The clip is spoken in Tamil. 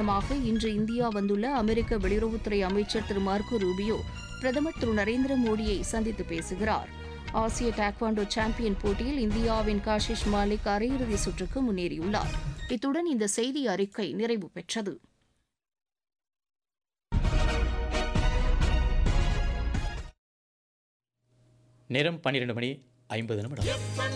பயணமாக இன்று இந்தியா வந்துள்ள அமெரிக்க வெளியுறவுத்துறை அமைச்சர் திரு மார்க்கோ ரூபியோ பிரதமர் திரு நரேந்திர மோடியை சந்தித்து பேசுகிறார். ஆசிய டாக்வாண்டோ சாம்பியன் போட்டியில் இந்தியாவின் காஷிஷ் மாலிக் அரையிறுதி சுற்றுக்கு முன்னேறியுள்ளார். இத்துடன் இந்த செய்தி அறிக்கை நிறைவு பெற்றது. நேரம் 12 மணி 50 நிமிடம்.